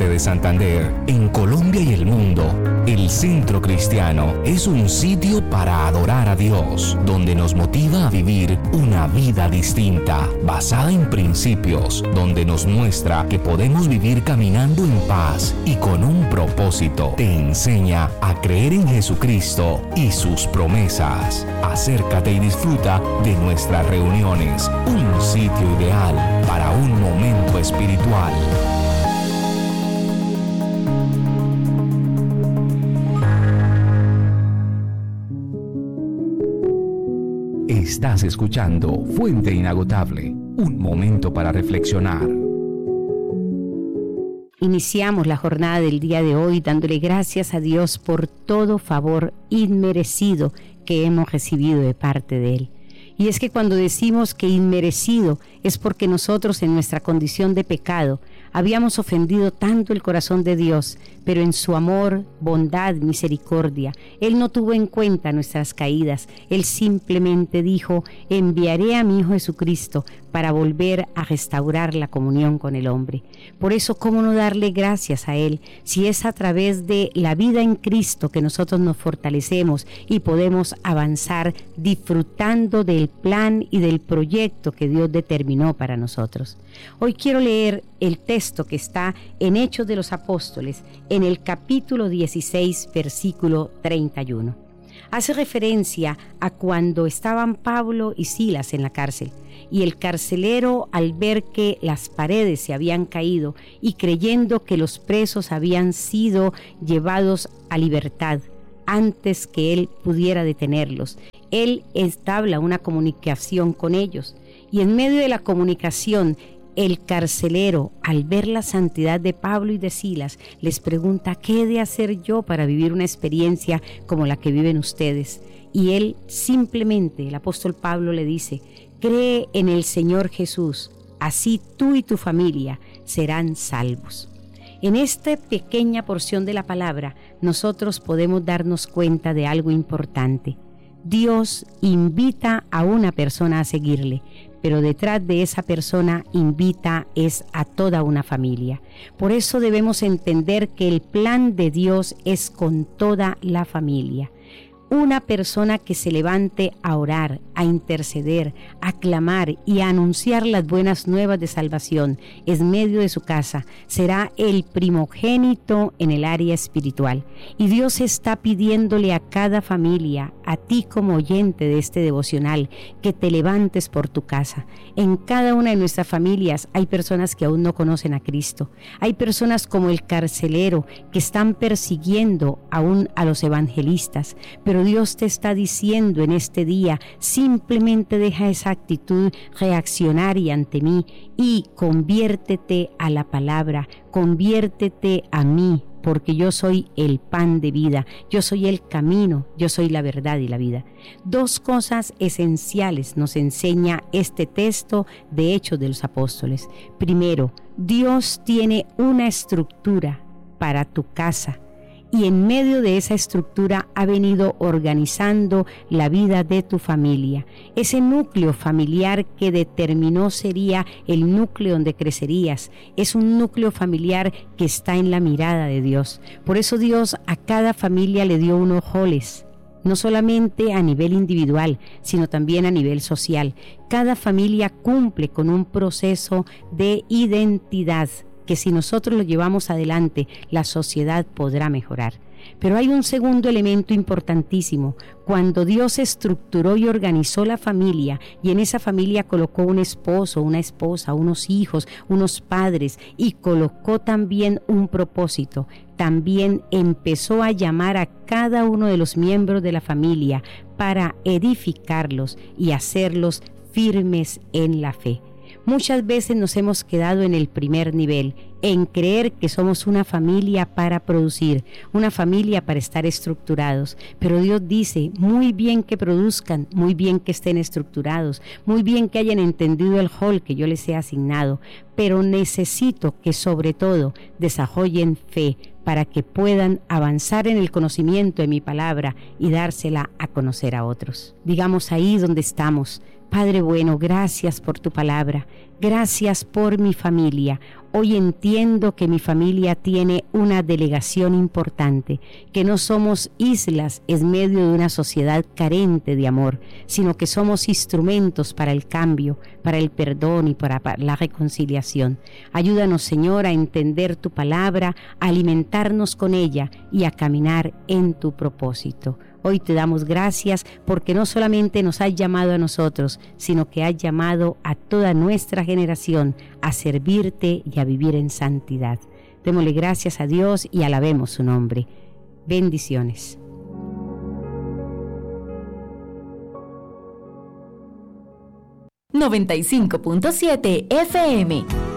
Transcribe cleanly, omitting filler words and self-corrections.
Norte de Santander, en Colombia y el mundo, el Centro Cristiano es un sitio para adorar a Dios, donde nos motiva a vivir una vida distinta, basada en principios, donde nos muestra que podemos vivir caminando en paz y con un propósito. Te enseña a creer en Jesucristo y sus promesas. Acércate y disfruta de nuestras reuniones, un sitio ideal para un momento espiritual. Estás escuchando Fuente Inagotable, un momento para reflexionar. Iniciamos la jornada del día de hoy dándole gracias a Dios por todo favor inmerecido que hemos recibido de parte de Él. Y es que cuando decimos que inmerecido es porque nosotros en nuestra condición de pecado habíamos ofendido tanto el corazón de Dios, pero en su amor, bondad, misericordia, Él no tuvo en cuenta nuestras caídas. Él simplemente dijo: enviaré a mi Hijo Jesucristo para volver a restaurar la comunión con el hombre. Por eso, ¿cómo no darle gracias a Él si es a través de la vida en Cristo que nosotros nos fortalecemos y podemos avanzar disfrutando del plan y del proyecto que Dios determinó para nosotros? Hoy quiero leer el texto que está en Hechos de los Apóstoles, en el capítulo 16, versículo 31. Hace referencia a cuando estaban Pablo y Silas en la cárcel, y el carcelero, al ver que las paredes se habían caído y creyendo que los presos habían sido llevados a libertad antes que él pudiera detenerlos, él entabla una comunicación con ellos, y en medio de la comunicación, el carcelero, al ver la santidad de Pablo y de Silas, les pregunta: ¿qué he de hacer yo para vivir una experiencia como la que viven ustedes? Y él simplemente, el apóstol Pablo le dice: cree en el Señor Jesús, así tú y tu familia serán salvos. En esta pequeña porción de la palabra, nosotros podemos darnos cuenta de algo importante. Dios invita a una persona a seguirle, pero detrás de esa persona invita es a toda una familia. Por eso debemos entender que el plan de Dios es con toda la familia. Una persona que se levante a orar, a interceder, a clamar y a anunciar las buenas nuevas de salvación en medio de su casa será el primogénito en el área espiritual. Y Dios está pidiéndole a cada familia, a ti como oyente de este devocional, que te levantes por tu casa. En cada una de nuestras familias hay personas que aún no conocen a Cristo. Hay personas como el carcelero que están persiguiendo aún a los evangelistas, pero Dios te está diciendo en este día: simplemente deja esa actitud reaccionaria ante mí y conviértete a la palabra, conviértete a mí, porque yo soy el pan de vida, yo soy el camino, yo soy la verdad y la vida. Dos cosas esenciales nos enseña este texto de Hechos de los Apóstoles. Primero, Dios tiene una estructura para tu casa, y en medio de esa estructura ha venido organizando la vida de tu familia. Ese núcleo familiar que determinó sería el núcleo donde crecerías. Es un núcleo familiar que está en la mirada de Dios. Por eso Dios a cada familia le dio unos roles, no solamente a nivel individual, sino también a nivel social. Cada familia cumple con un proceso de identidad que si nosotros lo llevamos adelante, la sociedad podrá mejorar. Pero hay un segundo elemento importantísimo. Cuando Dios estructuró y organizó la familia, y en esa familia colocó un esposo, una esposa, unos hijos, unos padres, y colocó también un propósito, también empezó a llamar a cada uno de los miembros de la familia para edificarlos y hacerlos firmes en la fe. Muchas veces nos hemos quedado en el primer nivel, en creer que somos una familia para producir, una familia para estar estructurados. Pero Dios dice: muy bien que produzcan, muy bien que estén estructurados, muy bien que hayan entendido el rol que yo les he asignado, pero necesito que sobre todo desarrollen fe para que puedan avanzar en el conocimiento de mi palabra y dársela a conocer a otros. Digamos ahí donde estamos: Padre bueno, gracias por tu palabra, Gracias por mi familia. Hoy entiendo que mi familia tiene una delegación importante, que no somos islas en medio de una sociedad carente de amor, sino que somos instrumentos para el cambio, para el perdón y para la reconciliación. Ayúdanos, Señor, a entender tu palabra, a alimentarnos con ella y a caminar en tu propósito. Hoy te damos gracias porque no solamente nos has llamado a nosotros, sino que has llamado a toda nuestra generación a servirte y a vivir en santidad. Démosle gracias a Dios y alabemos su nombre. Bendiciones. ...95.7 FM